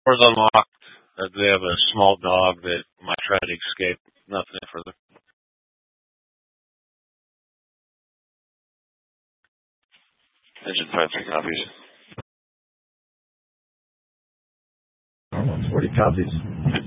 Door's unlocked. They have a small dog that might try to escape. Nothing further. Engine 5-3 copies. Normal, 40 copies.